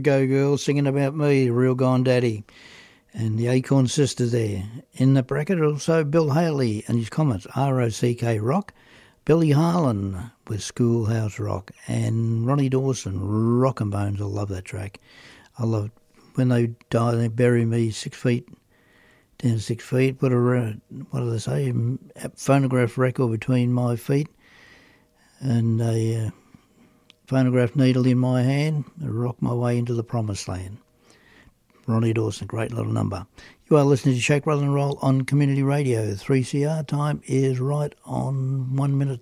Go Girls singing about me, Real Gone Daddy, and the Acorn Sisters there. In the bracket also Bill Haley and his comments, R-O-C-K Rock, Billy Harlan with Schoolhouse Rock, and Ronnie Dawson, Rockin' Bones. I love that track. I love when they die, they bury me 6 feet, down 6 feet, put a, what do they say, a phonograph record between my feet and a phonograph needle in my hand, and rock my way into the promised land. Ronnie Dawson, great little number. You are listening to Shake, Rattle and Roll on Community Radio. 3CR time is right on 1 minute